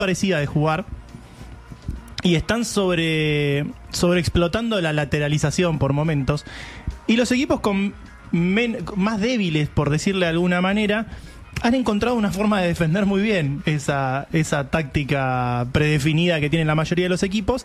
parecida de jugar y están sobreexplotando la lateralización por momentos, y los equipos más débiles, por decirle de alguna manera, han encontrado una forma de defender muy bien esa táctica predefinida que tienen la mayoría de los equipos,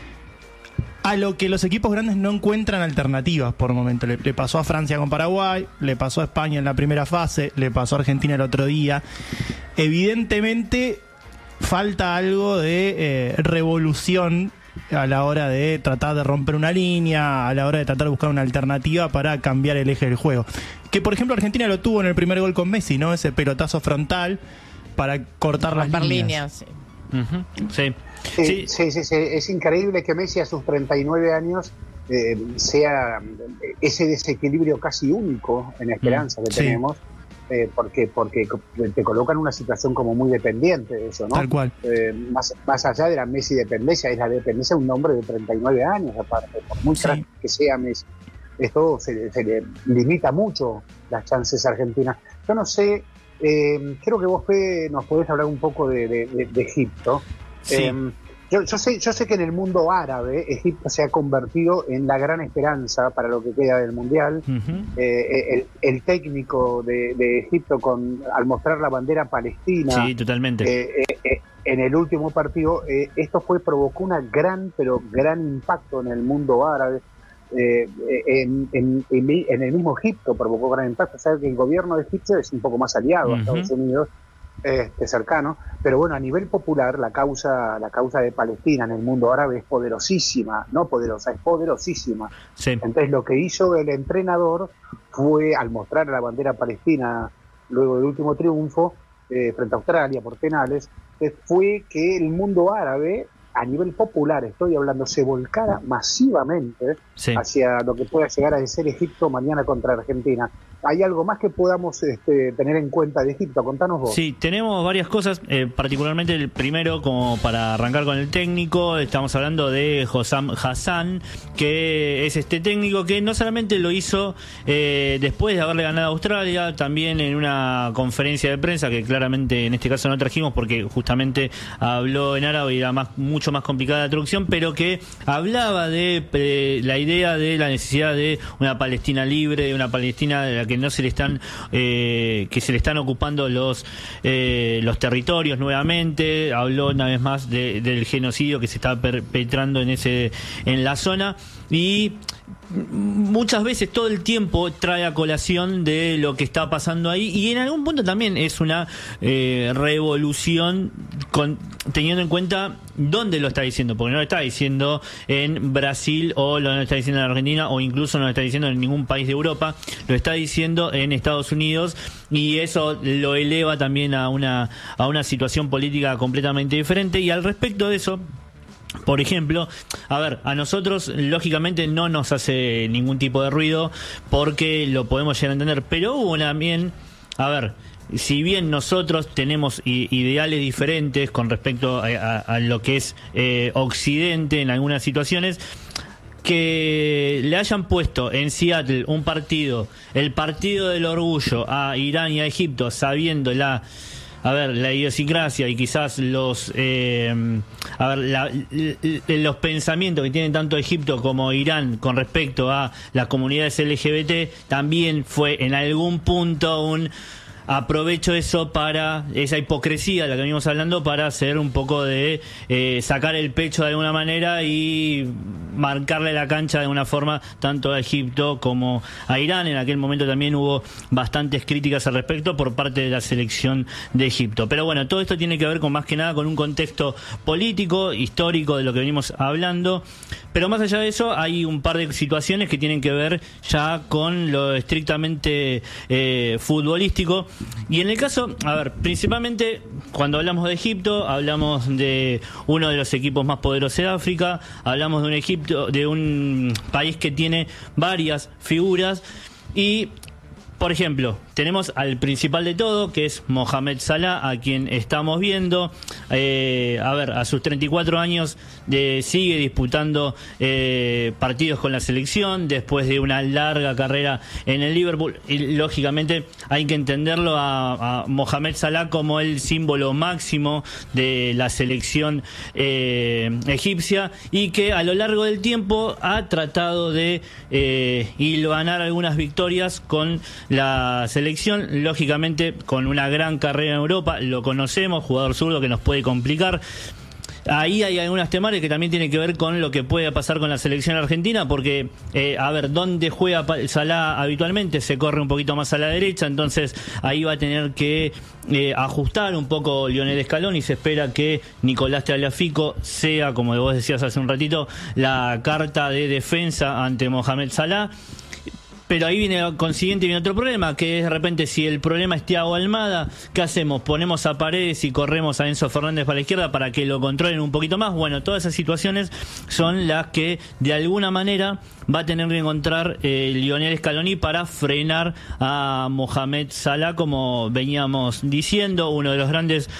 a lo que los equipos grandes no encuentran alternativas por momento. Le pasó a Francia con Paraguay, le pasó a España en la primera fase, le pasó a Argentina el otro día. Evidentemente falta algo de revolución a la hora de tratar de romper una línea, a la hora de tratar de buscar una alternativa para cambiar el eje del juego. Que por ejemplo Argentina lo tuvo en el primer gol con Messi, ¿no? Ese pelotazo frontal para cortar las líneas. Sí. Sí. Sí. Es increíble que Messi a sus 39 años sea ese desequilibrio casi único en Esperanza que tenemos, porque te coloca en una situación como muy dependiente de eso, ¿no? Tal cual. Más allá de la Messi dependencia, es la dependencia de un hombre de 39 años, aparte, por muy crack que sea Messi. Esto se le limita mucho las chances a Argentina. Yo no sé, creo que vos, Fede, nos podés hablar un poco de Egipto. Sí. Yo sé que en el mundo árabe Egipto se ha convertido en la gran esperanza para lo que queda del Mundial. El técnico de Egipto, al mostrar la bandera palestina, sí, totalmente. En el último partido, esto provocó una gran impacto en el mundo árabe. En el mismo Egipto provocó gran impacto. O sea, que el gobierno de Egipto es un poco más aliado a Estados Unidos, cercano, pero bueno, a nivel popular la causa de Palestina en el mundo árabe es poderosísima, no poderosa, es poderosísima. Sí. Entonces lo que hizo el entrenador fue, al mostrar la bandera palestina luego del último triunfo frente a Australia por penales, fue que el mundo árabe, a nivel popular estoy hablando, se volcara masivamente hacia lo que pueda llegar a ser Egipto mañana contra Argentina. ¿Hay algo más que podamos tener en cuenta de Egipto? Contanos vos. Sí, tenemos varias cosas, particularmente el primero, como para arrancar con el técnico. Estamos hablando de Hossam Hassan, que es este técnico que no solamente lo hizo después de haberle ganado a Australia, también en una conferencia de prensa, que claramente en este caso no trajimos porque justamente habló en árabe y era mucho más complicada la traducción, pero que hablaba de la idea de la necesidad de una Palestina libre, de una Palestina de la que no se le están que se le están ocupando los territorios nuevamente. Habló una vez más del genocidio que se está perpetrando en la zona, y muchas veces todo el tiempo trae a colación de lo que está pasando ahí, y en algún punto también es una revolución teniendo en cuenta dónde lo está diciendo, porque no lo está diciendo en Brasil, o no lo está diciendo en Argentina, o incluso no lo está diciendo en ningún país de Europa, lo está diciendo en Estados Unidos, y eso lo eleva también a una situación política completamente diferente. Y al respecto de eso, por ejemplo, a nosotros lógicamente no nos hace ningún tipo de ruido porque lo podemos llegar a entender, pero hubo también, si bien nosotros tenemos ideales diferentes con respecto a lo que es Occidente en algunas situaciones, que le hayan puesto en Seattle el partido del orgullo a Irán y a Egipto, sabiendo la idiosincrasia y quizás los pensamientos que tienen tanto Egipto como Irán con respecto a las comunidades LGBT, también fue en algún punto aprovecho eso para esa hipocresía de la que venimos hablando, para hacer un poco de sacar el pecho de alguna manera y marcarle la cancha de una forma tanto a Egipto como a Irán. En aquel momento también hubo bastantes críticas al respecto por parte de la selección de Egipto. Pero bueno, todo esto tiene que ver más que nada con un contexto político, histórico de lo que venimos hablando. Pero más allá de eso, hay un par de situaciones que tienen que ver ya con lo estrictamente futbolístico. Y en el caso, principalmente cuando hablamos de Egipto, hablamos de uno de los equipos más poderosos de África, hablamos de un país que tiene varias figuras, y por ejemplo, tenemos al principal de todo, que es Mohamed Salah, a quien estamos viendo. A sus 34 años sigue disputando partidos con la selección después de una larga carrera en el Liverpool. Y lógicamente hay que entenderlo a Mohamed Salah como el símbolo máximo de la selección egipcia, y que a lo largo del tiempo ha tratado de hilvanar algunas victorias con la selección, lógicamente con una gran carrera en Europa. Lo conocemos, jugador zurdo que nos puede complicar. Ahí hay algunas temáticas que también tienen que ver con lo que puede pasar con la selección argentina, porque, ¿dónde juega Salah habitualmente? Se corre un poquito más a la derecha, entonces ahí va a tener que ajustar un poco Lionel Scaloni, y se espera que Nicolás Tagliafico sea, como vos decías hace un ratito, la carta de defensa ante Mohamed Salah. Pero ahí viene otro problema, que es de repente, si el problema es Thiago Almada, ¿qué hacemos? ¿Ponemos a Paredes y corremos a Enzo Fernández para la izquierda para que lo controlen un poquito más? Bueno, todas esas situaciones son las que de alguna manera va a tener que encontrar Lionel Scaloni para frenar a Mohamed Salah, como veníamos diciendo, uno de los grandes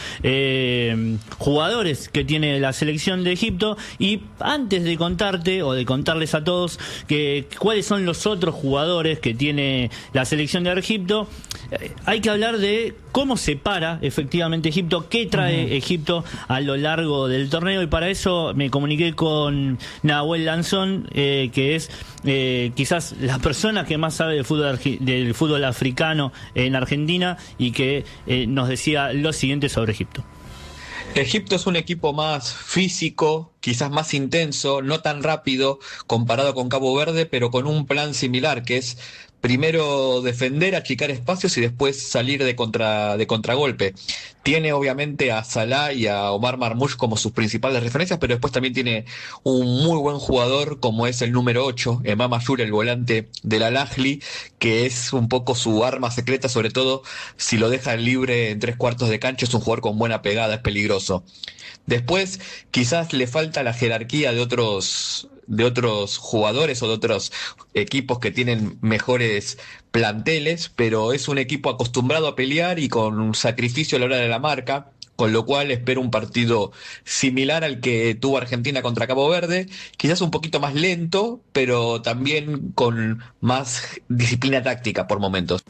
jugadores que tiene la selección de Egipto. Y antes de contarte, o de contarles a todos cuáles son los otros jugadores que tiene la selección de Egipto, hay que hablar de cómo se para efectivamente Egipto, qué trae Egipto a lo largo del torneo, y para eso me comuniqué con Nahuel Lanzón, que es quizás la persona que más sabe del fútbol africano en Argentina, y que nos decía lo siguiente sobre Egipto. Egipto es un equipo más físico, quizás más intenso, no tan rápido comparado con Cabo Verde, pero con un plan similar, que es primero defender, achicar espacios y después salir de contragolpe. Tiene obviamente a Salah y a Omar Marmoush como sus principales referencias, pero después también tiene un muy buen jugador como es el número 8, Emam Ashur, el volante del Al Ahly, que es un poco su arma secreta, sobre todo si lo deja libre en 3/4 de cancha. Es un jugador con buena pegada, es peligroso. Después quizás le falta la jerarquía de otros jugadores o de otros equipos que tienen mejores planteles, pero es un equipo acostumbrado a pelear y con un sacrificio a la hora de la marca, con lo cual espero un partido similar al que tuvo Argentina contra Cabo Verde, quizás un poquito más lento, pero también con más disciplina táctica por momentos.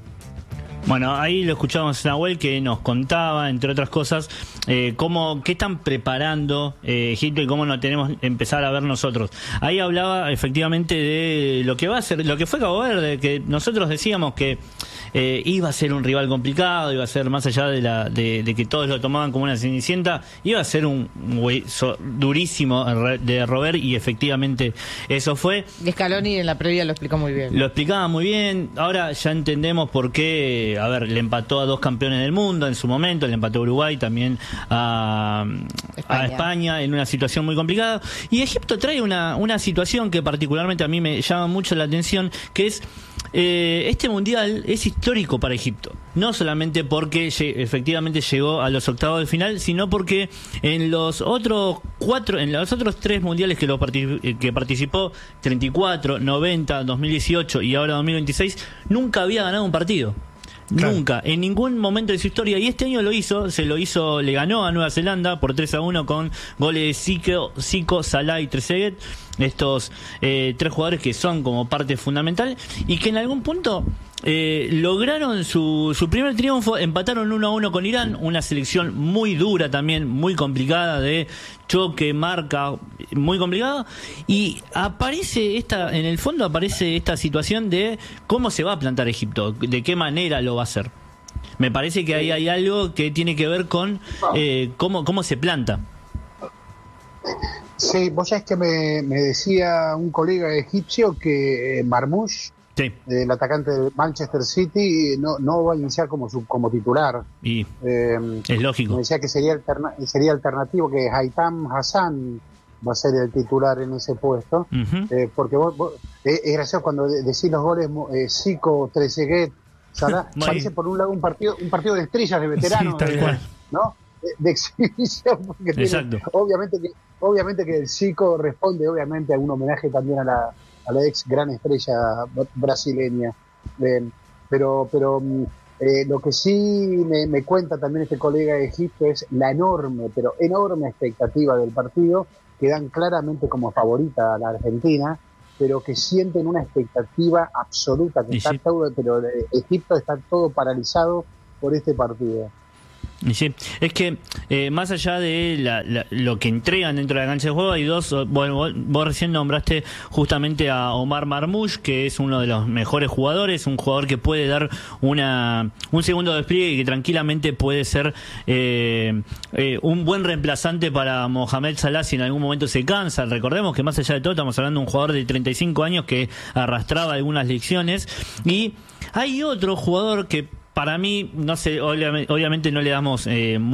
Bueno, ahí lo escuchábamos a Nahuel, que nos contaba, entre otras cosas, qué están preparando Egipto y cómo nos tenemos que empezar a ver nosotros. Ahí hablaba efectivamente de lo que va a ser, lo que fue Cabo Verde, que nosotros decíamos que iba a ser un rival complicado, iba a ser, más allá de que todos lo tomaban como una cenicienta, iba a ser un hueso durísimo de roer, y efectivamente eso fue. Scaloni en la previa lo explicó muy bien. Lo explicaba muy bien. Ahora ya entendemos por qué, le empató a 2 campeones del mundo en su momento, le empató a Uruguay, también a España en una situación muy complicada. Y Egipto trae una situación que particularmente a mí me llama mucho la atención, que es este mundial es histórico para Egipto, no solamente porque efectivamente llegó a los octavos de final, sino porque en los otros 3 mundiales que participó, 34, 90, 2018 y ahora 2026, nunca había ganado un partido. Claro. Nunca, en ningún momento de su historia. Y este año le ganó a Nueva Zelanda por 3-1 con goles de Zico, Salah y Trezeguet. Estos 3 jugadores que son como parte fundamental, y que en algún punto lograron su primer triunfo. Empataron 1-1 con Irán, una selección muy dura también, muy complicada, de choque, marca, muy complicada. Y en el fondo aparece esta situación de cómo se va a plantar Egipto, de qué manera lo va a hacer. Me parece que ahí hay algo que tiene que ver con cómo se planta. Sí, vos sabés que me decía un colega egipcio que Marmoush, sí, el atacante de Manchester City, no va a iniciar como titular. Y es lógico. Me decía que sería alternativo, que Haitham Hassan va a ser el titular en ese puesto. Uh-huh. Porque vos es gracioso cuando decís los goles, Zico, Trezeguet, Salah, parece por un lado un partido de estrellas, de veteranos, sí, tal cual, ¿no? De exhibición, porque tiene, obviamente que el Zico responde obviamente a un homenaje también a la ex gran estrella brasileña, pero lo que sí me cuenta también este colega de Egipto es la enorme, pero enorme expectativa del partido, que dan claramente como favorita a la Argentina, pero que sienten una expectativa absoluta, que está todo, pero Egipto está todo paralizado por este partido. Sí, es que más allá de lo que entregan dentro de la cancha de juego, hay dos. Bueno, vos recién nombraste justamente a Omar Marmoush, que es uno de los mejores jugadores, un jugador que puede dar un segundo despliegue y que tranquilamente puede ser un buen reemplazante para Mohamed Salah si en algún momento se cansa. Recordemos que más allá de todo estamos hablando de un jugador de 35 años que arrastraba algunas lecciones, y hay otro jugador que para mí, no sé, obviamente no le damos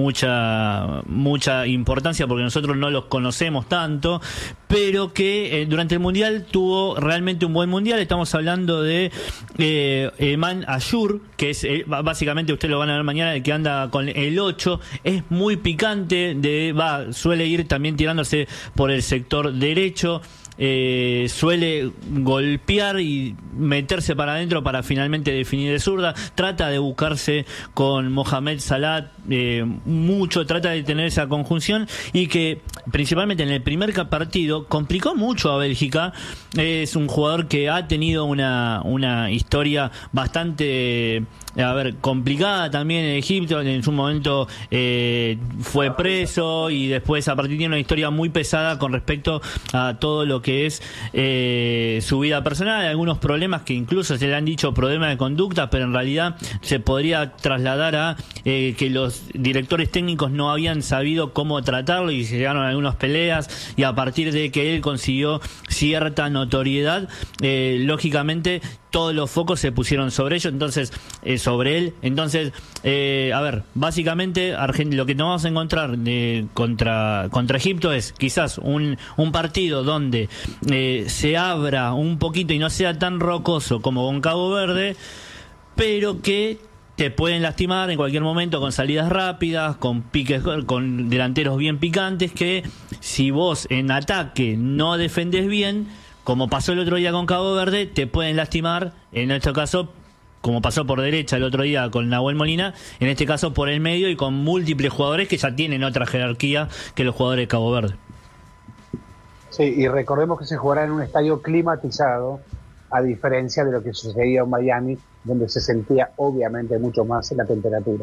mucha importancia porque nosotros no los conocemos tanto, pero que durante el Mundial tuvo realmente un buen Mundial. Estamos hablando de Eman Ayour, que es básicamente, ustedes lo van a ver mañana, el que anda con el 8, es muy picante, suele ir también tirándose por el sector derecho. Suele golpear y meterse para adentro para finalmente definir de zurda, trata de buscarse con Mohamed Salah mucho, trata de tener esa conjunción, y que principalmente en el primer partido complicó mucho a Bélgica. Es un jugador que ha tenido una historia bastante complicada también en Egipto. En su momento fue preso y después a partir de una historia muy pesada con respecto a todo lo que es su vida personal, algunos problemas que incluso se le han dicho problemas de conducta, pero en realidad se podría trasladar a que los directores técnicos no habían sabido cómo tratarlo y se llegaron a algunas peleas, y a partir de que él consiguió cierta notoriedad, lógicamente todos los focos se pusieron sobre ellos, entonces sobre él. Entonces, básicamente lo que nos vamos a encontrar contra Egipto es quizás un partido donde se abra un poquito y no sea tan rocoso como con Cabo Verde, pero que te pueden lastimar en cualquier momento con salidas rápidas, con piques, con delanteros bien picantes, que si vos en ataque no defendés bien, como pasó el otro día con Cabo Verde, te pueden lastimar, en este caso, como pasó por derecha el otro día con Nahuel Molina, en este caso por el medio y con múltiples jugadores que ya tienen otra jerarquía que los jugadores de Cabo Verde. Sí, y recordemos que se jugará en un estadio climatizado, a diferencia de lo que sucedía en Miami, donde se sentía obviamente mucho más la temperatura.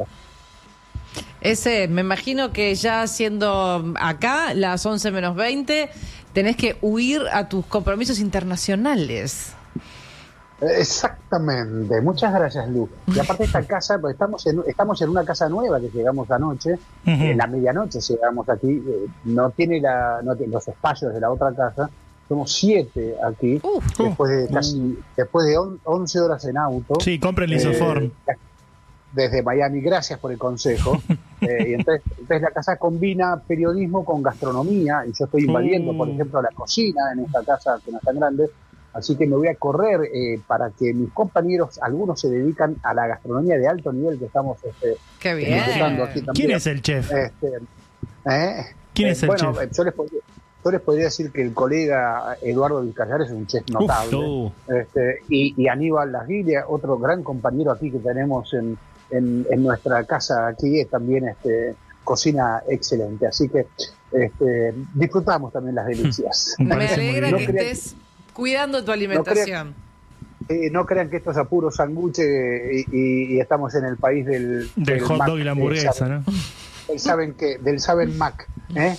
Me imagino que ya siendo acá las 11 menos 20, tenés que huir a tus compromisos internacionales. Exactamente, muchas gracias, Lu. Y aparte esta casa, pues estamos en una casa nueva que llegamos anoche, en la medianoche llegamos aquí, no tiene los espacios de la otra casa, somos 7 aquí, después de 11 horas en auto. Sí, compren el Isoform. Desde Miami, gracias por el consejo. Y entonces la casa combina periodismo con gastronomía, y yo estoy invadiendo, por ejemplo, la cocina en esta casa que no es tan grande, así que me voy a correr para que mis compañeros, algunos se dedican a la gastronomía de alto nivel que estamos ¡qué bien! Disfrutando aquí también. ¿Quién es el chef? ¿Quién es el chef? Yo les podría decir que el colega Eduardo Vizcayar es un chef notable. Y Aníbal Lasguilla, otro gran compañero aquí que tenemos en nuestra casa aquí, también cocina excelente. Así que disfrutamos también las delicias. Me alegra que estés cuidando tu alimentación. No crean que esto es a puro sanguche y estamos en el país del hot Mac, dog y la hamburguesa, ¿no? Del Saben Mac.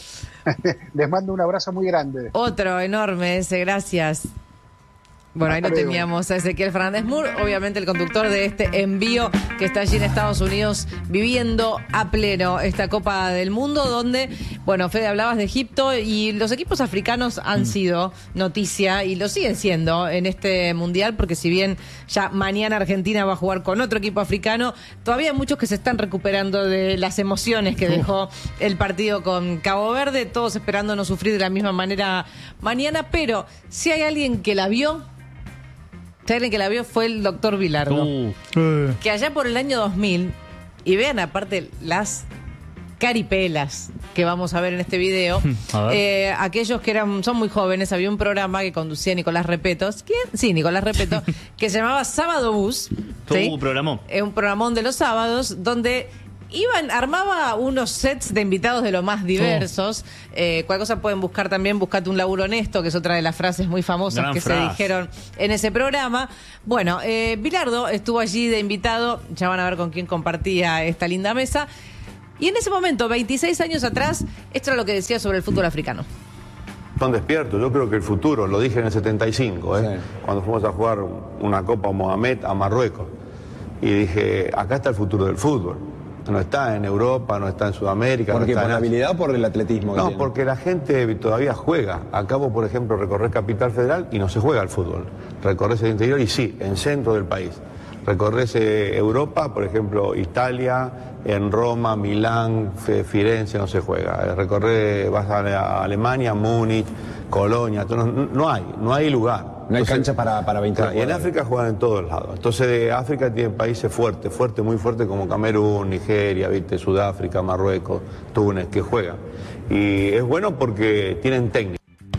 Les mando un abrazo muy grande. Otro enorme ese, gracias. Bueno, ahí lo teníamos a Ezequiel Fernández Mur, obviamente el conductor de este envío que está allí en Estados Unidos viviendo a pleno esta Copa del Mundo, donde, bueno, Fede, hablabas de Egipto y los equipos africanos han sido noticia y lo siguen siendo en este Mundial, porque si bien ya mañana Argentina va a jugar con otro equipo africano, todavía hay muchos que se están recuperando de las emociones que dejó el partido con Cabo Verde, todos esperando no sufrir de la misma manera mañana, pero si hay alguien que la vio, fue el doctor Bilardo, que allá por el año 2000, y vean aparte las caripelas que vamos a ver en este video. Aquellos que son muy jóvenes, había un programa que conducía Nicolás Repetto. ¿Quién? Sí, Nicolás Repetto, que se llamaba Sábado Bus. ¿Sí? Programón. Un programón de los sábados donde armaba unos sets de invitados de lo más diversos. Cualquier cosa pueden buscar también, buscate un laburo honesto, que es otra de las frases muy famosas Gran que frase. se dijeron en ese programa. Bueno, Bilardo estuvo allí de invitado, ya van a ver con quién compartía esta linda mesa. Y en ese momento, 26 años atrás, esto era lo que decía sobre el fútbol africano. Son despiertos, yo creo que el futuro, lo dije en el 75, cuando fuimos a jugar una Copa Mohamed a Marruecos. Y dije, acá está el futuro del fútbol. No está en Europa, no está en Sudamérica. ¿Por qué? No está ¿Por la habilidad o por el atletismo? No, porque la gente todavía juega. Acabo, por ejemplo, recorrer Capital Federal y no se juega al fútbol. Recorres el interior y sí, en centro del país. Recorres Europa, por ejemplo, Italia, en Roma, Milán, Firenze, no se juega. Vas a Alemania, Múnich, Colonia, no hay lugar. No hay cancha para 20 Y en África juegan en todos lados. Entonces África tiene países fuertes, muy fuertes como Camerún, Nigeria, ¿viste? Sudáfrica, Marruecos, Túnez, que juegan. Y es bueno porque tienen técnica.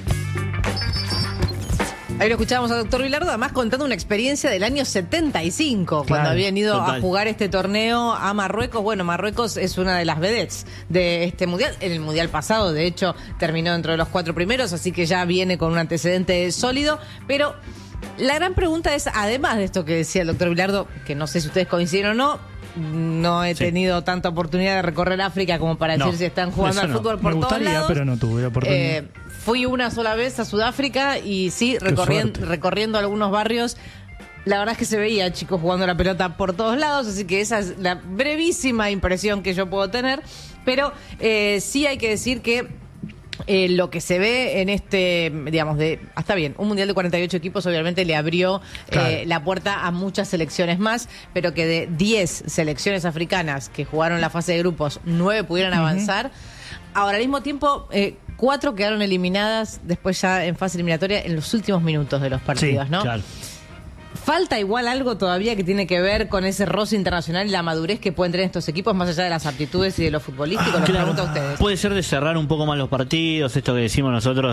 Ahí lo escuchábamos al doctor Bilardo, además contando una experiencia del año 75, cuando habían ido a jugar este torneo a Marruecos. Bueno, Marruecos es una de las vedettes de este mundial. En el mundial pasado, de hecho, terminó dentro de los 4 primeros, así que ya viene con un antecedente sólido. Pero la gran pregunta es, además de esto que decía el doctor Bilardo, que no sé si ustedes coinciden o no he tenido tanta oportunidad de recorrer África como para decir si están jugando al fútbol por todos lados. Pero no tuve la oportunidad. Fui una sola vez a Sudáfrica y sí, recorriendo algunos barrios, la verdad es que se veía chicos jugando la pelota por todos lados, así que esa es la brevísima impresión que yo puedo tener. Pero sí hay que decir que lo que se ve en este, digamos, hasta bien, un mundial de 48 equipos obviamente le abrió la puerta a muchas selecciones más, pero que de 10 selecciones africanas que jugaron la fase de grupos, 9 pudieron avanzar. Ahora, al mismo tiempo, 4 quedaron eliminadas después ya en fase eliminatoria en los últimos minutos de los partidos, ¿no? Claro. ¿Falta igual algo todavía que tiene que ver con ese roce internacional y la madurez que pueden tener estos equipos, más allá de las aptitudes y de lo futbolístico? Lo pregunto a ustedes. Puede ser de cerrar un poco más los partidos, esto que decimos nosotros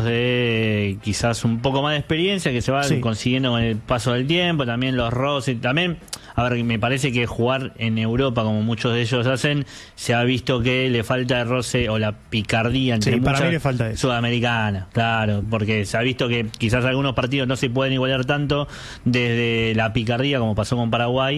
de quizás un poco más de experiencia que se va consiguiendo con el paso del tiempo, también los roces, también, a ver, me parece que jugar en Europa, como muchos de ellos hacen, se ha visto que le falta el roce o la picardía entre para mí le falta eso. Sudamericana, claro, porque se ha visto que quizás algunos partidos no se pueden igualar tanto desde la picardía como pasó con Paraguay,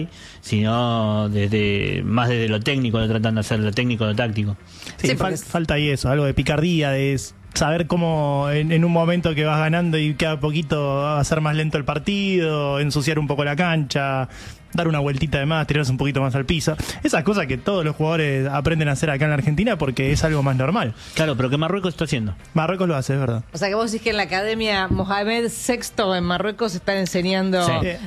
sino más desde lo técnico, lo tratan de hacer, lo técnico, lo táctico. Sí, falta ahí eso, algo de picardía, de saber cómo en un momento que vas ganando y queda poquito hacer más lento el partido, ensuciar un poco la cancha, dar una vueltita de más, tirarse un poquito más al piso. Esas cosas que todos los jugadores aprenden a hacer acá en la Argentina porque es algo más normal. Claro, pero que Marruecos está haciendo. Marruecos lo hace, es verdad. O sea que vos decís que en la Academia Mohamed VI en Marruecos están enseñando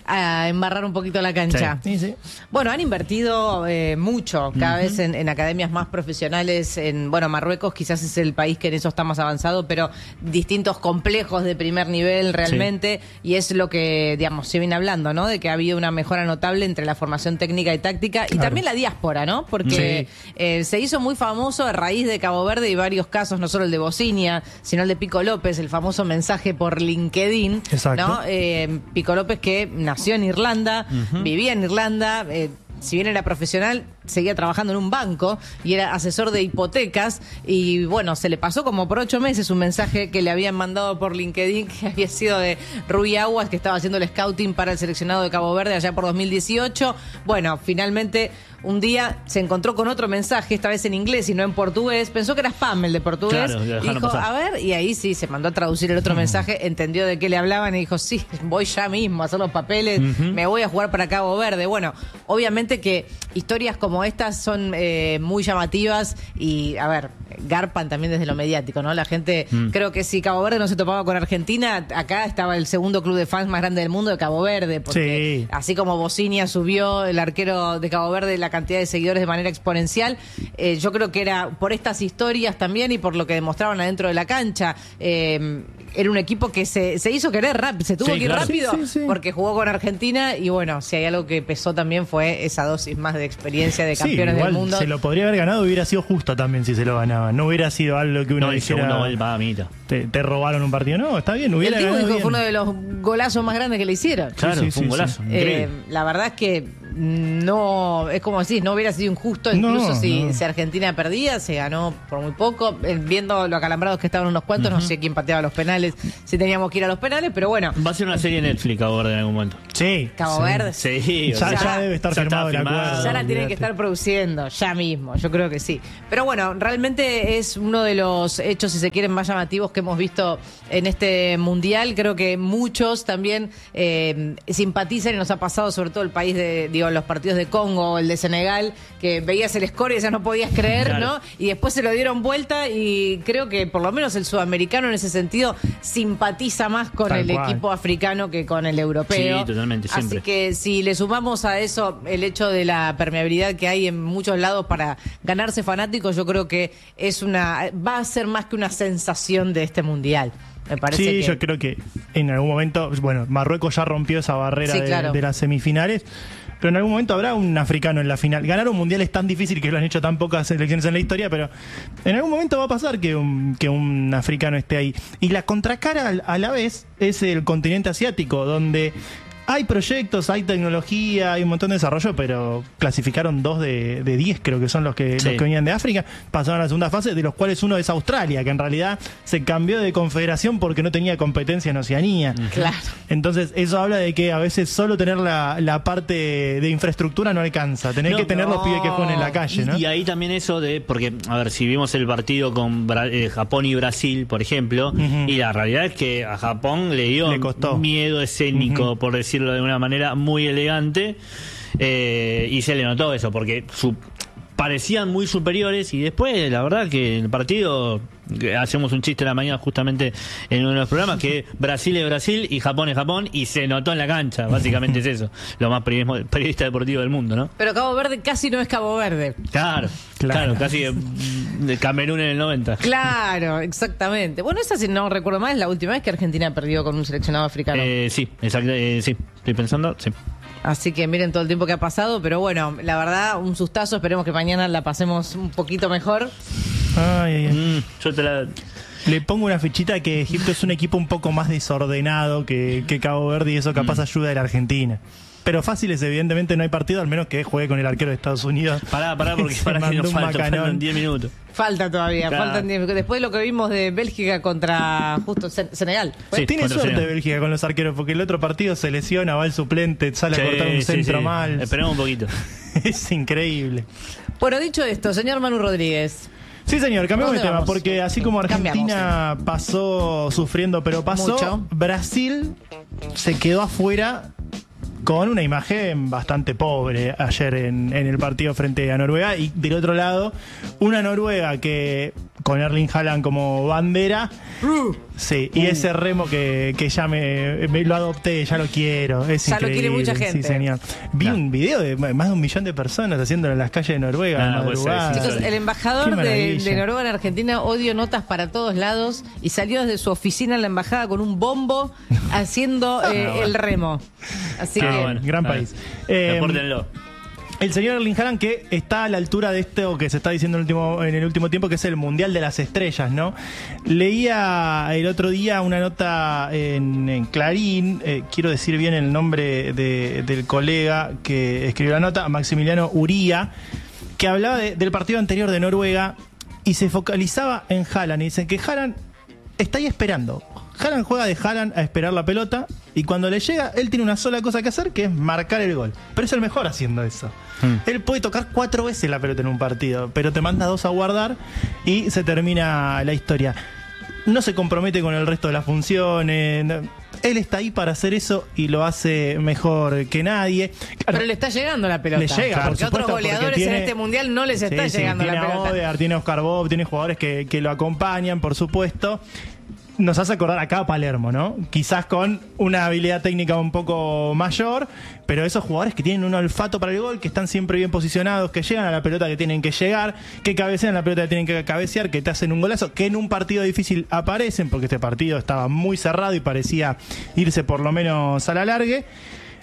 a embarrar un poquito la cancha. Sí. Bueno, han invertido mucho, cada vez en academias más profesionales. Marruecos quizás es el país que en eso está más avanzado, pero distintos complejos de primer nivel realmente. Y es lo que, digamos, se viene hablando, ¿no? De que ha habido una mejora notable entre la formación técnica y táctica y también la diáspora, ¿no? Porque se hizo muy famoso a raíz de Cabo Verde y varios casos, no solo el de Bocinia, sino el de Pico López, el famoso mensaje por LinkedIn, ¿no? Pico López, que nació en Irlanda, vivía en Irlanda, si bien era profesional, seguía trabajando en un banco y era asesor de hipotecas y bueno, se le pasó como por 8 meses un mensaje que le habían mandado por LinkedIn que había sido de Rui Aguas, que estaba haciendo el scouting para el seleccionado de Cabo Verde allá por 2018. Bueno, finalmente un día se encontró con otro mensaje, esta vez en inglés y no en portugués. Pensó que era spam el de portugués. Claro, dijo, a ver, y ahí sí, se mandó a traducir el otro mensaje, entendió de qué le hablaban y dijo, sí, voy ya mismo a hacer los papeles, me voy a jugar para Cabo Verde. Bueno, obviamente que historias como estas son muy llamativas y, a ver, garpan también desde lo mediático, ¿no? La gente, creo que si Cabo Verde no se topaba con Argentina, acá estaba el segundo club de fans más grande del mundo de Cabo Verde, porque así como Bocinia subió, el arquero de Cabo Verde, la cantidad de seguidores de manera exponencial, yo creo que era por estas historias también y por lo que demostraban adentro de la cancha. Era un equipo que se hizo querer rápido, se tuvo que ir rápido porque jugó con Argentina y bueno, si hay algo que pesó también fue esa dosis más de experiencia instancia de Sí, campeones igual del mundo. se lo podría haber ganado, hubiera sido justo también si se lo ganaba. No hubiera sido algo que uno No, el dijera, segundo gol va a mitad. te robaron un partido. No, está bien, El hubiera tipo ganado dijo que bien. fue uno de los golazos más grandes que le hicieron. Claro, sí, fue un sí, golazo. Increíble. La verdad es que no, es como decís, no hubiera sido injusto, incluso No, si no. Argentina perdía, se ganó por muy poco. Viendo lo acalambrados que estaban unos cuantos, no sé quién pateaba los penales, si teníamos que ir a los penales, pero bueno, Va a ser una serie de Netflix Cabo Verde en algún momento. Sí. Cabo sí. Verde. Sí, o Ya, sea, ya debe estar ya firmado el está firmado. acuerdo. ya la tienen que olvídate. estar produciendo, ya mismo, yo creo que sí. Pero bueno, realmente es uno de los hechos, si se quieren, más llamativos que hemos visto en este mundial. Creo que muchos también simpatizan y nos ha pasado, sobre todo el país de, los partidos de Congo, el de Senegal, que veías el score y ya no podías creer, Claro. ¿no? Y después se lo dieron vuelta y creo que por lo menos el sudamericano en ese sentido simpatiza más con Tal el cual. equipo africano que con el europeo. Sí, totalmente, siempre. Así que si le sumamos a eso el hecho de la permeabilidad que hay en muchos lados para ganarse fanáticos, yo creo que va a ser más que una sensación de este mundial. Me parece Sí, que yo creo que en algún momento, bueno, Marruecos ya rompió esa barrera Sí, de, claro. de las semifinales, pero en algún momento habrá un africano en la final. Ganar un mundial es tan difícil que lo han hecho tan pocas selecciones en la historia, pero en algún momento va a pasar que un africano esté ahí. Y la contracara a la vez es el continente asiático, donde hay proyectos, hay tecnología, hay un montón de desarrollo, pero clasificaron 2 de 10, creo que son los que venían de África, pasaron a la segunda fase, de los cuales uno es Australia, que en realidad se cambió de confederación porque no tenía competencia en Oceanía. claro. Entonces, eso habla de que a veces solo tener la parte de infraestructura no alcanza. Tenés No, que tener los no. pibes que juegan en la calle, ¿no? Y ahí también eso de, porque, a ver, si vimos el partido con Japón y Brasil, por ejemplo, y la realidad es que a Japón le costó. miedo escénico, por decirlo de una manera muy elegante, y se le notó eso, porque parecían muy superiores y después, la verdad que en el partido, hacemos un chiste a la mañana justamente en uno de los programas, que Brasil es Brasil y Japón es Japón, y se notó en la cancha, básicamente es eso, lo más periodista deportivo del mundo, ¿no? Pero Cabo Verde casi no es Cabo Verde. Claro, casi de Camerún en el 90. Claro, exactamente. Bueno, esa, si no recuerdo mal, es la última vez que Argentina perdió con un seleccionado africano. Sí, exacto, sí, estoy pensando, sí. Así que miren todo el tiempo que ha pasado, pero bueno, la verdad, un sustazo. Esperemos que mañana la pasemos un poquito mejor. Ay, ay, ay. Yo te la... Le pongo una fichita que Egipto es un equipo un poco más desordenado que Cabo Verde, y eso capaz ayuda a la Argentina. Pero fáciles, evidentemente, no hay partido, al menos que juegue con el arquero de Estados Unidos. Pará, porque Se para que mandó nos un faltan macanón. 10 minutos. Falta todavía, Claro. faltan 10. Después de lo que vimos de Bélgica contra justo Senegal. Sí, Tiene contra suerte Senegal. Bélgica con los arqueros, porque el otro partido se lesiona, va el suplente, sale a cortar un Sí, centro sí. mal. Esperemos un poquito. Es increíble. Bueno, dicho esto, señor Manu Rodríguez. Sí, señor, cambiamos de ¿Dónde tema, vamos? porque así como Argentina pasó sufriendo, pero pasó, Mucho. Brasil se quedó afuera con una imagen bastante pobre ayer en el partido frente a Noruega, y del otro lado, una Noruega que con Erling Haaland como bandera, sí, y ese remo que ya me lo adopté, ya lo quiero, es Ya lo increíble. quiere mucha gente. Sí, señor. Vi un video de más de 1 millón de personas haciéndolo en las calles de Noruega, de Puede ser, madrugada. sí, Chicos, el Qué embajador de maravilla. Noruega en Argentina odio notas para todos lados y salió desde su oficina en la embajada con un bombo haciendo el remo. Así Qué que bueno. gran Dale. país. Repórtenlo. El señor Erling Haaland, que está a la altura de esto que se está diciendo en el último tiempo, que es el Mundial de las Estrellas, ¿no? Leía el otro día una nota en Clarín, quiero decir bien el nombre del colega que escribió la nota, Maximiliano Uría, que hablaba del partido anterior de Noruega y se focalizaba en Haaland. Y dicen que Haaland está ahí esperando. Haaland juega de Haaland a esperar la pelota, y cuando le llega, él tiene una sola cosa que hacer, que es marcar el gol. Pero es el mejor haciendo eso. Él puede tocar 4 veces la pelota en un partido, pero te manda 2 a guardar y se termina la historia. No se compromete con el resto de las funciones. Él está ahí para hacer eso y lo hace mejor que nadie. Claro, pero le está llegando la pelota. le llega, por porque a otros supuesto, porque goleadores tiene- en este mundial no les está sí, llegando tiene la a pelota. Odegaard, tiene a Oscar Bob, tiene jugadores que lo acompañan, por supuesto. Nos hace acordar acá a Palermo, ¿no? Quizás con una habilidad técnica un poco mayor, pero esos jugadores que tienen un olfato para el gol, que están siempre bien posicionados, que llegan a la pelota que tienen que llegar, que cabecean la pelota que tienen que cabecear, que te hacen un golazo, que en un partido difícil aparecen, porque este partido estaba muy cerrado y parecía irse por lo menos a la largue.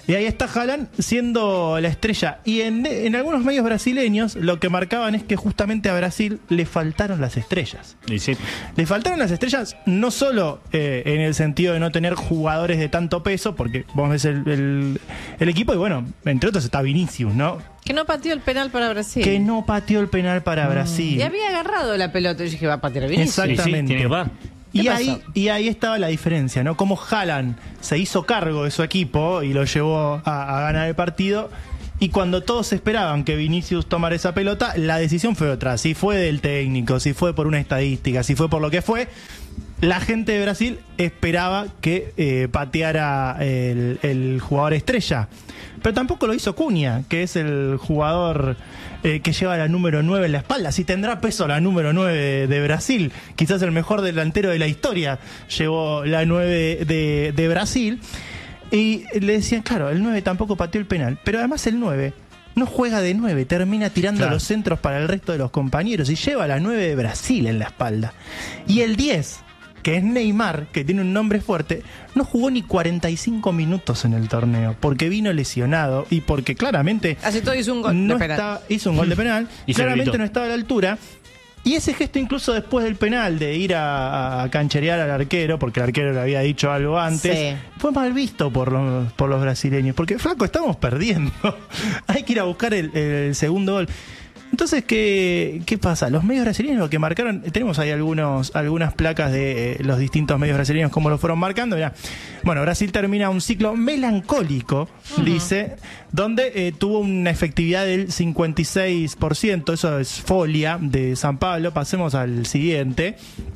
Y ahí está Haaland siendo la estrella. Y en algunos medios brasileños lo que marcaban es que justamente a Brasil le faltaron las estrellas. Y sí. Le faltaron las estrellas no solo en el sentido de no tener jugadores de tanto peso, porque vos ves el equipo y bueno, entre otros está Vinicius, ¿no? Que no pateó el penal para Brasil. Que no pateó el penal para Brasil. Y había agarrado la pelota y dije, va a patear a Vinicius. Exactamente. Sí, tiene que va. Y ahí estaba la diferencia, ¿no? Como Haaland se hizo cargo de su equipo y lo llevó a ganar el partido. Y cuando todos esperaban que Vinicius tomara esa pelota, la decisión fue otra. Si fue del técnico, si fue por una estadística, si fue por lo que fue, la gente de Brasil esperaba que pateara el jugador estrella. Pero tampoco lo hizo Cunha, que es el jugador que lleva la número 9 en la espalda. Si tendrá peso la número 9 de Brasil, quizás el mejor delantero de la historia llevó la 9 de Brasil. Y le decían, claro, el 9 tampoco pateó el penal, pero además el 9 no juega de 9, termina tirando los centros para el resto de los compañeros y lleva la 9 de Brasil en la espalda. Y el 10, que es Neymar, que tiene un nombre fuerte, no jugó ni 45 minutos en el torneo, porque vino lesionado y porque claramente Así todo hizo un gol de penal. Hizo un gol de penal, Y claramente no estaba a la altura. Y ese gesto incluso después del penal, de ir a cancherear al arquero, porque el arquero le había dicho algo antes, Sí. fue mal visto por los brasileños, porque flaco, estamos perdiendo. Hay que ir a buscar el segundo gol. Entonces, ¿qué pasa? Los medios brasileños lo que marcaron, tenemos ahí algunas placas de los distintos medios brasileños, cómo lo fueron marcando. Mirá. Bueno, Brasil termina un ciclo melancólico, dice, donde tuvo una efectividad del 56%, eso es Folia de San Pablo. Pasemos al siguiente,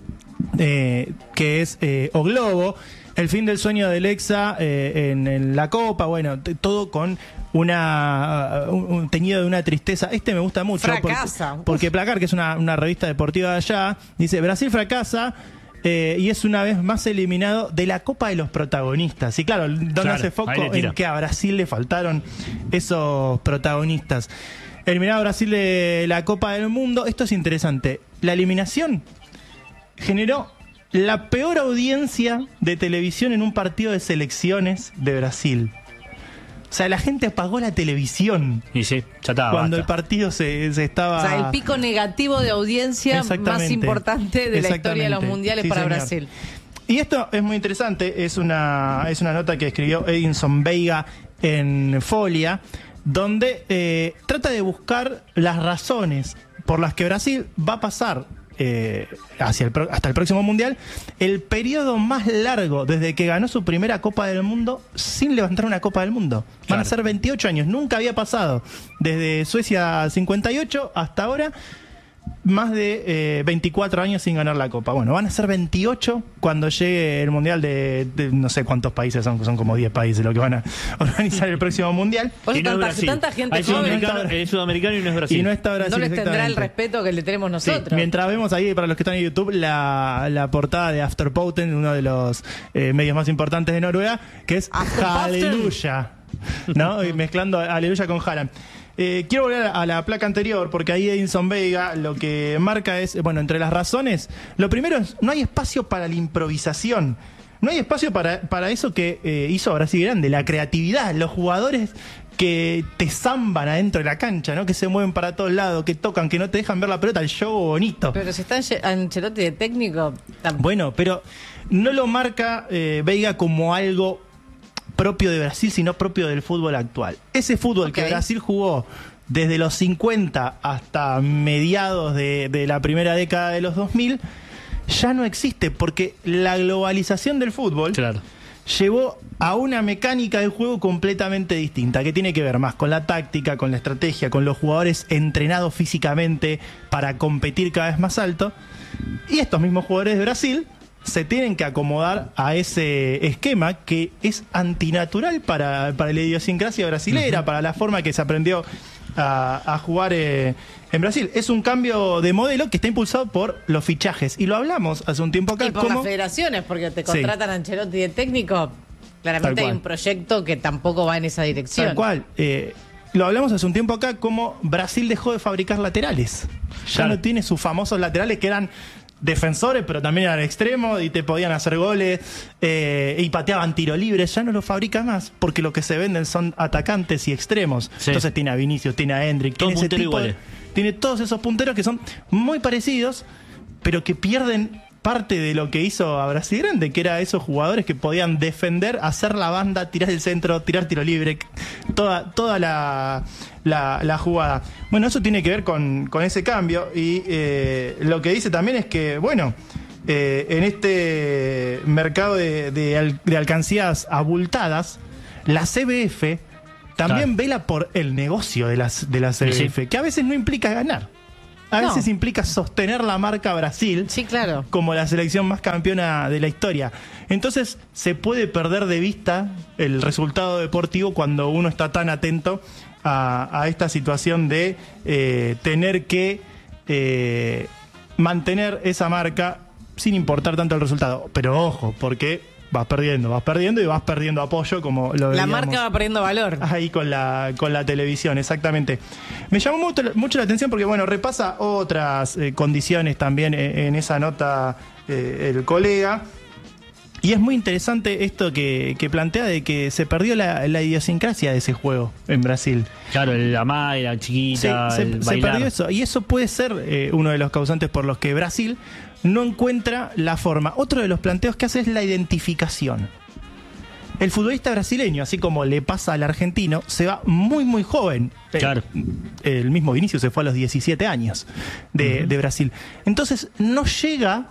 que es O Globo. El fin del sueño del Hexa en la Copa, bueno, todo con un teñido de una tristeza. Este me gusta mucho. Fracasa. Porque Placar, que es una revista deportiva de allá, dice, Brasil fracasa y es una vez más eliminado de la Copa de los Protagonistas. Y claro, donde hace foco en que a Brasil le faltaron esos protagonistas. Eliminado Brasil de la Copa del Mundo. Esto es interesante. La eliminación generó la peor audiencia de televisión en un partido de selecciones de Brasil. O sea, la gente apagó la televisión. Y sí, ya estaba. Cuando basta. el partido se estaba... O sea, el pico negativo de audiencia más importante de la historia de los mundiales para señor. Brasil. Y esto es muy interesante, es una nota que escribió Edinson Veiga en Folia, donde trata de buscar las razones por las que Brasil va a pasar hasta el próximo mundial, el periodo más largo desde que ganó su primera Copa del Mundo sin levantar una Copa del Mundo. Van a ser 28 años, nunca había pasado desde Suecia 58 hasta ahora. Más de 24 años sin ganar la Copa. Bueno, van a ser 28 cuando llegue el Mundial de no sé cuántos países son como 10 países lo que van a organizar el próximo Mundial. Por Y eso no es tanta gente Hay joven sudamericano y no es Brasil. Y no está Brasil. no les tendrá el exactamente. respeto que le tenemos Sí, nosotros. mientras vemos ahí, para los que están en YouTube, la portada de Afterpoten, uno de los medios más importantes de Noruega, que es Afterpoten. Aleluya, ¿no? Y mezclando Aleluya con Haaland. Quiero volver a la placa anterior, porque ahí Edinson Veiga lo que marca es, bueno, entre las razones, lo primero es, no hay espacio para la improvisación. No hay espacio para eso que hizo Brasil grande, la creatividad, los jugadores que te zamban adentro de la cancha, ¿no? Que se mueven para todos lados, que tocan, que no te dejan ver la pelota, el show bonito. Pero si está Ancelotti de técnico, Bueno, pero no lo marca Veiga como algo propio de Brasil, sino propio del fútbol actual. Ese fútbol que Brasil jugó desde los 50 hasta mediados de la primera década de los 2000 ya no existe, porque la globalización del fútbol llevó a una mecánica de juego completamente distinta, que tiene que ver más con la táctica, con la estrategia, con los jugadores entrenados físicamente para competir cada vez más alto. Y estos mismos jugadores de Brasil se tienen que acomodar a ese esquema que es antinatural para la idiosincrasia brasilera, para la forma que se aprendió a jugar en Brasil. Es un cambio de modelo que está impulsado por los fichajes. Y lo hablamos hace un tiempo acá. y por las federaciones, porque te contratan a Ancelotti de técnico. Claramente hay un proyecto que tampoco va en esa dirección. Tal cual. Lo hablamos hace un tiempo acá, como Brasil dejó de fabricar laterales. Ya no tiene sus famosos laterales que eran defensores, pero también eran extremos y te podían hacer goles y pateaban tiro libre. Ya no lo fabrica más porque lo que se venden son atacantes y extremos. Sí. Entonces tiene a Vinicius, tiene a Endrick, Todos tiene ese punteros tipo iguales. tiene todos esos punteros que son muy parecidos, pero que pierden parte de lo que hizo a Brasil Grande, que era esos jugadores que podían defender, hacer la banda, tirar el centro, tirar tiro libre, toda la jugada. Bueno, eso tiene que ver con ese cambio y lo que dice también es que, bueno, en este mercado de alcancías abultadas, la CBF también vela por el negocio de la CBF, Sí. que a veces no implica ganar. A No. veces implica sostener la marca Brasil Sí, claro. como la selección más campeona de la historia. Entonces se puede perder de vista el resultado deportivo cuando uno está tan atento a esta situación de tener que mantener esa marca sin importar tanto el resultado. Pero ojo, porque vas perdiendo y vas perdiendo apoyo, como lo La veíamos marca va perdiendo valor. ahí con la televisión, exactamente. Me llamó mucho la atención porque, bueno, repasa otras condiciones también en esa nota el colega. Y es muy interesante esto que plantea de que se perdió la idiosincrasia de ese juego en Brasil. Claro, la madre, la chiquita, Sí, el se bailar. perdió eso. Y eso puede ser uno de los causantes por los que Brasil no encuentra la forma. Otro de los planteos que hace es la identificación. El futbolista brasileño, así como le pasa al argentino, se va muy, muy joven. Claro. El mismo Vinicius se fue a los 17 años de Brasil. Entonces, no llega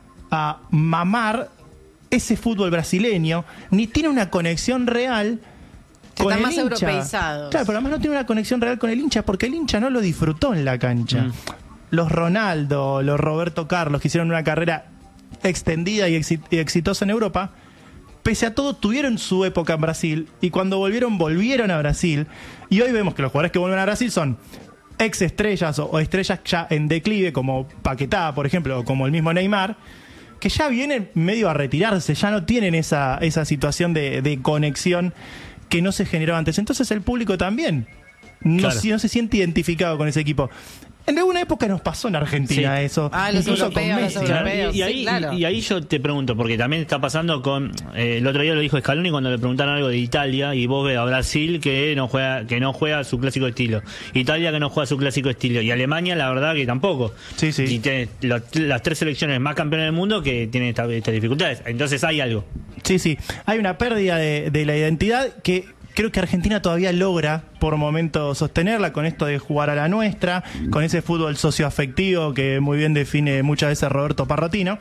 a mamar ese fútbol brasileño, ni tiene una conexión real con Están el más hincha. europeizados. Claro, pero además no tiene una conexión real con el hincha, porque el hincha no lo disfrutó en la cancha. Los Ronaldo, los Roberto Carlos, que hicieron una carrera extendida y exitosa en Europa, pese a todo tuvieron su época en Brasil, y cuando volvieron a Brasil, y hoy vemos que los jugadores que vuelven a Brasil son ex estrellas o estrellas ya en declive, como Paquetá, por ejemplo, o como el mismo Neymar, que ya vienen medio a retirarse, ya no tienen esa situación de conexión que no se generó antes. Entonces el público también no se siente identificado con ese equipo. En alguna época nos pasó en Argentina Sí. eso. Ah, los incluso europeos, con los Messi. europeos. Claro, y Sí, ahí, claro. y ahí yo te pregunto, porque también está pasando con el otro día lo dijo Scaloni cuando le preguntaron algo de Italia, y vos ves a Brasil que no juega su clásico estilo, Italia que no juega su clásico estilo, y Alemania la verdad que tampoco. Sí, sí. Y tiene las tres selecciones más campeones del mundo que tienen estas dificultades. Entonces hay algo. Sí, sí. Hay una pérdida de la identidad que creo que Argentina todavía logra por momentos sostenerla con esto de jugar a la nuestra, con ese fútbol socioafectivo que muy bien define muchas veces Roberto Parrotino.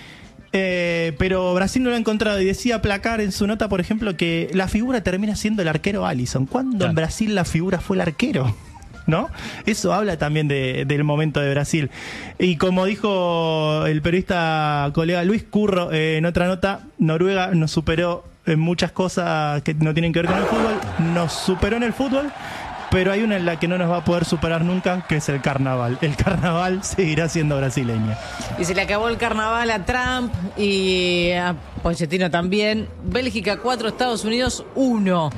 Pero Brasil no lo ha encontrado, y decía Placar en su nota, por ejemplo, que la figura termina siendo el arquero Alisson. ¿Cuándo en Brasil la figura fue el arquero? ¿No? Eso habla también del momento de Brasil. Y como dijo el periodista colega Luis Curro en otra nota, Noruega nos superó en muchas cosas que no tienen que ver con el fútbol, nos superó en el fútbol, pero hay una en la que no nos va a poder superar nunca, que es el carnaval. El carnaval seguirá siendo brasileño. Y se le acabó el carnaval a Trump y a Pochettino también. Bélgica 4, Estados Unidos 1.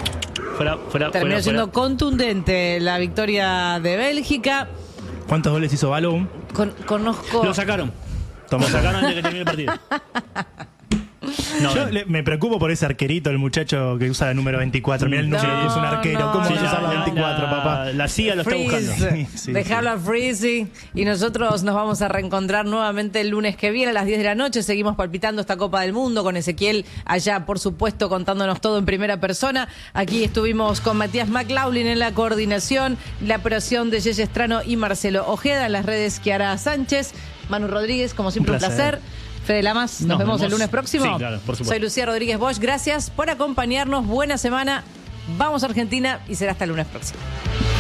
Terminó siendo contundente la victoria de Bélgica. ¿Cuántos goles hizo Balón? Conozco. Lo sacaron. Lo sacaron antes de que termine el partido. No, Yo me preocupo por ese arquerito, el muchacho que usa el número 24. Mirá el número, es un arquero. no. ¿Cómo Sí, vas a usar la 24, papá? La CIA lo está buscando. Freeze. Sí, Dejarlo a Freezy. Y nosotros nos vamos a reencontrar nuevamente el lunes que viene a las 10 de la noche. Seguimos palpitando esta Copa del Mundo con Ezequiel allá, por supuesto, contándonos todo en primera persona. Aquí estuvimos con Matías McLaughlin en la coordinación, la operación de Yeye Estrano y Marcelo Ojeda, en las redes Kiara Sánchez, Manu Rodríguez, como siempre un placer. Fede Lamas, nos vemos el lunes próximo. Sí, claro, por supuesto. Soy Lucía Rodríguez Bosch. Gracias por acompañarnos. Buena semana. Vamos a Argentina y será hasta el lunes próximo.